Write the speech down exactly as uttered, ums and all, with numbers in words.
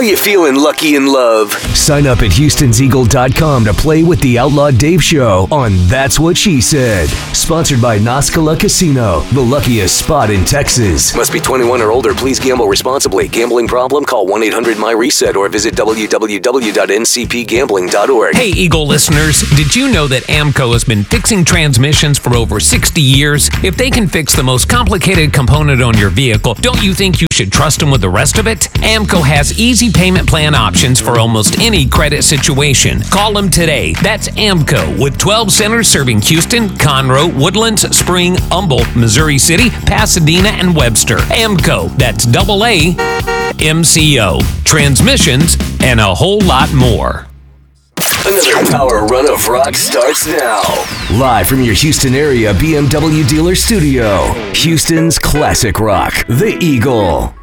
Are you feeling lucky in love? Sign up at Houstons Eagle dot com to play with the Outlaw Dave Show on That's What She Said. Sponsored by Nascala Casino, the luckiest spot in Texas. Must be twenty-one or older. Please gamble responsibly. Gambling problem? Call one eight hundred M Y reset or visit w w w dot n c p gambling dot org. Hey, Eagle listeners, did you know that AMCO has been fixing transmissions for over sixty years? If they can fix the most complicated component on your vehicle, don't you think you should trust them with the rest of it? AMCO has easy payment plan options for almost any credit situation. Call them today. That's AMCO with twelve centers serving Houston, Conroe, Woodlands, Spring, Humboldt, Missouri City, Pasadena, and Webster. AMCO, that's double A M C O. Transmissions and a whole lot more. Another power run of rock starts now. Live from your Houston area B M W dealer studio, Houston's classic rock, The Eagle.